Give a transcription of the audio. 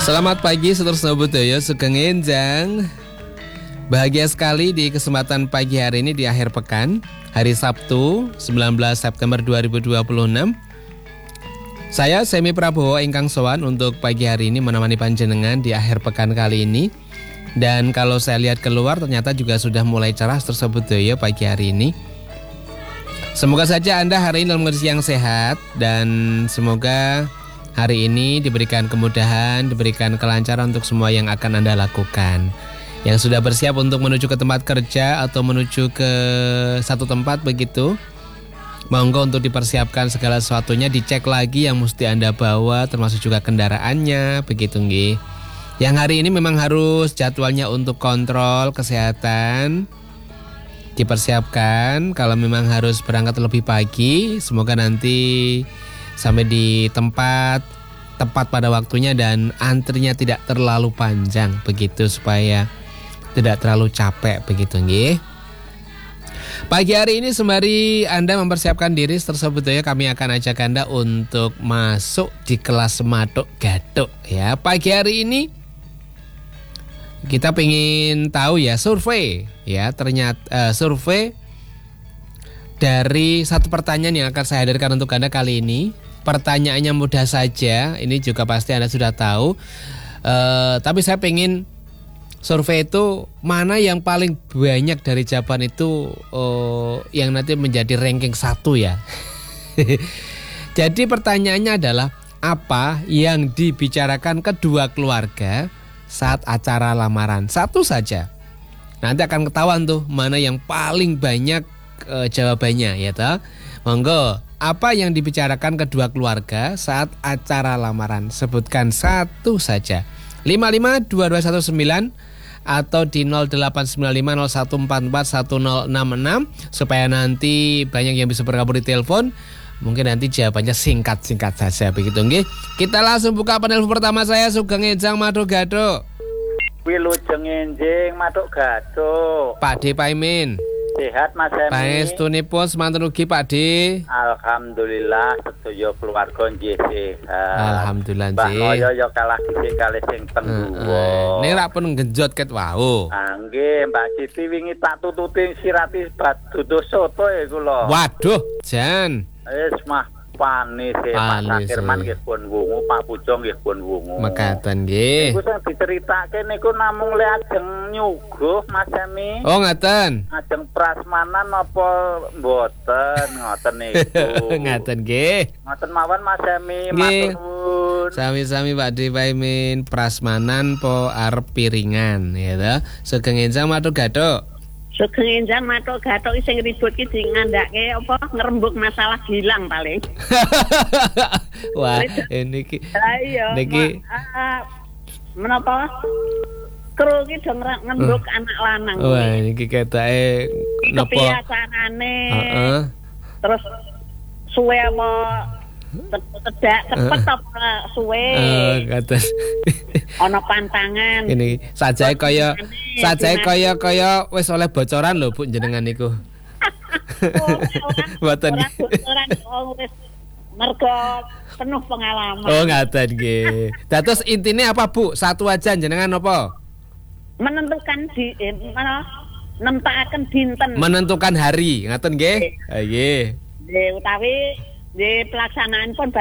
Selamat pagi Sedulur Budaya Sugeng Enjang. Bahagia sekali di kesempatan pagi hari ini di akhir pekan, hari Sabtu 19 September 2026. Saya Semi Prabowo ingkang sowan untuk pagi hari ini menemani panjenengan di akhir pekan kali ini. Dan kalau saya lihat keluar ternyata juga sudah mulai cerah Sedulur Budaya pagi hari ini. Semoga saja Anda hari ini dalam kondisi yang sehat dan semoga hari ini diberikan kemudahan, diberikan kelancaran untuk semua yang akan Anda lakukan. Yang sudah bersiap untuk menuju ke tempat kerja atau menuju ke satu tempat begitu, monggo untuk dipersiapkan segala sesuatunya, dicek lagi yang mesti Anda bawa, termasuk juga kendaraannya, begitu nggih. Yang hari ini memang harus jadwalnya untuk kontrol kesehatan, dipersiapkan. Kalau memang harus berangkat lebih pagi, semoga nanti sampai di tempat tepat pada waktunya dan antrinya tidak terlalu panjang begitu supaya tidak terlalu capek begitu nggih. Pagi hari ini sembari Anda mempersiapkan diri tersebut ya, kami akan ajak Anda untuk masuk di kelas Matuk Gatuk ya. Pagi hari ini kita pengen tahu ya survei ya, ternyata survei dari satu pertanyaan yang akan saya hadirkan untuk Anda kali ini. Pertanyaannya mudah saja, ini juga pasti Anda sudah tahu. Tapi saya pengen survei itu mana yang paling banyak dari jawaban itu yang nanti menjadi ranking 1 ya. Jadi pertanyaannya adalah apa yang dibicarakan kedua keluarga saat acara lamaran? Satu saja. Nanti akan ketahuan tuh mana yang paling banyak jawabannya ya toh. Monggo, apa yang dibicarakan kedua keluarga saat acara lamaran? Sebutkan satu saja. 552219 atau di 089501441066 supaya nanti banyak yang bisa bergabung di telepon. Mungkin nanti jawabannya singkat-singkat saja begitu nggih. Kita langsung buka panel pertama saya Sugeng Enjang Matuk Gatuk. Wilujeng Enjing Matuk Gatuk. Pak D Paimin. Sehat Mas Emi. Pangestunipun semanten ugi Pak D. Alhamdulillah sedaya keluarga nggih sehat. Alhamdulillah nggih. Mbak Noyo ya kalah dhisik kalih sing tengguwa. Nek pun genjot ket wau. Nggih, Mbak Siti wingi tak tututi sirati duduh soto iku lho. Waduh, jan. Wis mah panis e Pak Sakirman nggih pun wungu, Pak Pujo nggih pun wungu. Mekaten nggih. Iku sing diceritake niku namung le ajeng nyuguh Mas Emi. Oh, ngaten. Ajeng prasmanan apa mboten ngoten niku. Ngaten nggih. Ngoten mawon Mas Emi, matur nuwun. Sami-sami Pak D Paimin, prasmanan po arep piringan ya toh. Sugeng Enjang Matuk Gatuk. Sugeng Enjang Matuk Gatuk sing ribut ki ngandake apa ngrembug masalah gilang paling. Wah, ini ki. Iya. Niki menapa? Kru ki do ngrembug anak lanang. Wah, niki ketake napa? Kebiasaane. Heeh. Terus suwe apa cepet apa suwe. Ngaten. Ana pantangan. Ini sajae kaya wis oleh bocoran lho Bu jenengan niku. Mboten. Bocoran wis mergo penuh pengalaman. Oh, ngaten nggih. Dados intine apa Bu? Satu aja jenengan apa? Menentukan nempakaken dinten. Menentukan hari, ngaten nggih? Nggih. Utawi pelaksanaan pun